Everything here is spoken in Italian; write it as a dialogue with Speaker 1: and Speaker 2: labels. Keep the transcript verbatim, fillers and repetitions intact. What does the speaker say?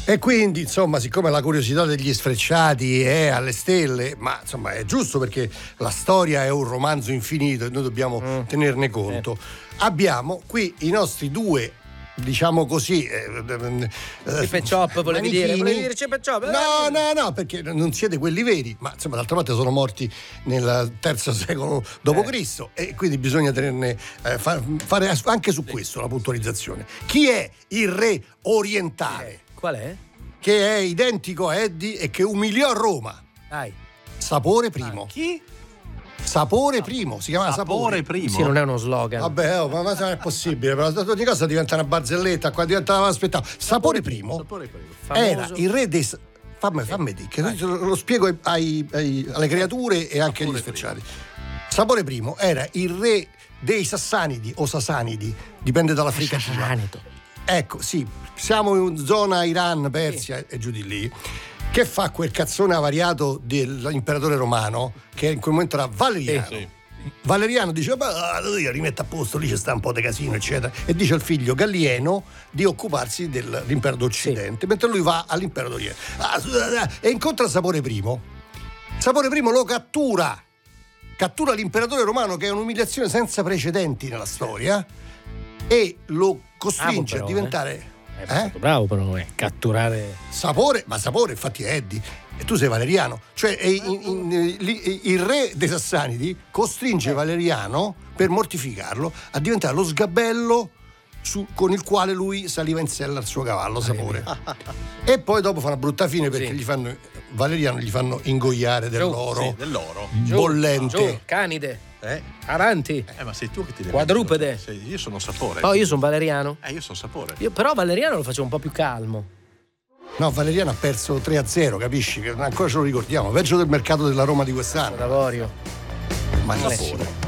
Speaker 1: E quindi, insomma, siccome la curiosità degli sfrecciati è alle stelle, ma insomma è giusto perché la storia è un romanzo infinito e noi dobbiamo mm. tenerne conto. Eh. Abbiamo qui i nostri due, diciamo così, eh,
Speaker 2: Chip Chop, volevi dire? Volevi dire Chip Chop?
Speaker 1: No, no, no, perché non siete quelli veri, ma insomma d'altra parte sono morti nel terzo secolo dopo Cristo eh. e quindi bisogna tenerne eh, fa, fare anche su questo la puntualizzazione. Chi è il re orientale?
Speaker 2: Eh. Qual è?
Speaker 1: Che è identico a Eddie e che umiliò Roma.
Speaker 2: Dai.
Speaker 1: Sapore primo.
Speaker 3: Ah, chi?
Speaker 1: Sapore primo, si chiama Sapore,
Speaker 3: Sapore primo.
Speaker 2: Sì, non è uno slogan.
Speaker 1: Vabbè, oh, ma, ma non è possibile, però ogni cosa diventa una barzelletta, qua diventa aspettavo. Sapore primo.
Speaker 3: Sapore primo.
Speaker 1: Era il re dei fammi, fammi dire, che lo spiego ai, ai, ai, alle creature e anche agli sfrecciati. Sapore primo era il re dei Sassanidi o Sasanidi, dipende dalla fricativa. Ecco, sì, siamo in zona Iran, Persia sì. e giù di lì, che fa quel cazzone avariato dell'imperatore romano, che in quel momento era Valeriano. Sì, sì. Valeriano dice, ma io rimetto a posto, lì c'è sta un po' di casino, eccetera, e dice al figlio Gallieno di occuparsi dell'impero d'Occidente, sì. mentre lui va all'impero d'Oriente. Ah, e incontra Sapore primo. Sapore primo lo cattura, cattura l'imperatore romano, che è un'umiliazione senza precedenti nella storia, e lo costringe
Speaker 2: bravo, però,
Speaker 1: a diventare
Speaker 2: eh. È eh? bravo però eh, catturare
Speaker 1: Sapore, ma Sapore infatti è Eddie e tu sei Valeriano, cioè in, in, in, il re dei Sassanidi costringe Valeriano per mortificarlo a diventare lo sgabello su, con il quale lui saliva in sella al suo cavallo Sapore. E poi dopo fa una brutta fine perché sì. gli fanno Valeriano gli fanno ingoiare dell'oro,
Speaker 3: sì, dell'oro.
Speaker 1: bollente,
Speaker 2: giù, canide,
Speaker 3: eh?
Speaker 2: aranti,
Speaker 3: eh, ma sei tu che ti devi
Speaker 2: quadrupede.
Speaker 3: Sei, io sono Sapore.
Speaker 2: Poi io sono Valeriano.
Speaker 3: Eh, io sono Sapore.
Speaker 2: Io però Valeriano lo facevo un po' più calmo.
Speaker 1: No, Valeriano ha perso tre a zero, capisci? Che ancora ce lo ricordiamo. Peggio del mercato della Roma di quest'anno.
Speaker 2: D'Avorio.
Speaker 1: Ma Sapore.